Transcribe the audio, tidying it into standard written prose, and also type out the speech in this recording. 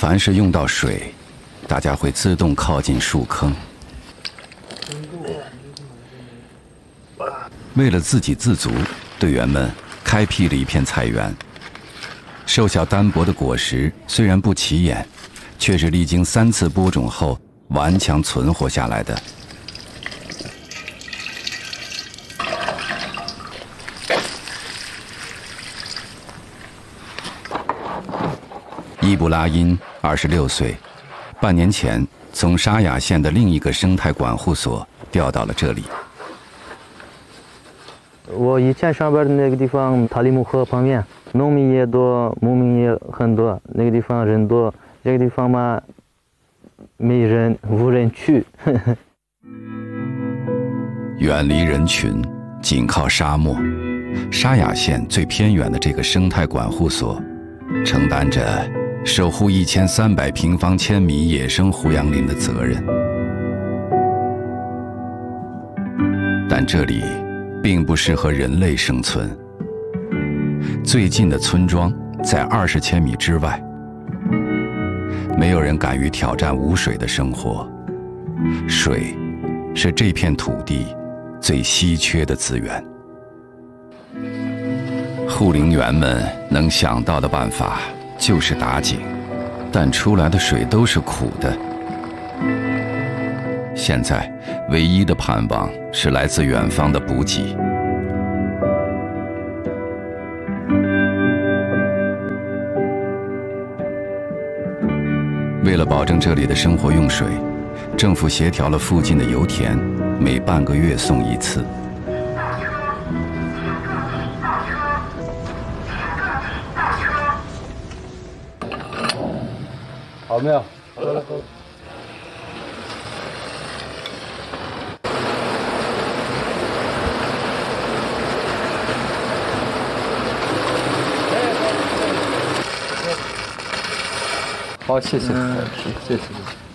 凡是用到水，大家会自动靠近树坑。为了自给自足，队员们开辟了一片菜园。瘦小单薄的果实虽然不起眼，却是历经3次播种后顽强存活下来的。伊布拉因26岁，半年前从沙雅县的另一个生态管护所调到了这里。 我以前上班的那个地方，塔里木河旁边，农民也多，牧民也很多，那个地方人多。这个地方嘛，没人，无人去。 远离人群，紧靠沙漠，沙雅县最偏远的这个生态管护所，承担着守护1300平方千米野生胡杨林的责任。但这里并不适合人类生存。最近的村庄在20千米之外，没有人敢于挑战无水的生活。水是这片土地最稀缺的资源。护林员们能想到的办法就是打井，但出来的水都是苦的。现在唯一的盼望是来自远方的补给。为了保证这里的生活用水，政府协调了附近的油田，每半个月送一次。 好没有？好了，好了。好，谢谢，谢谢。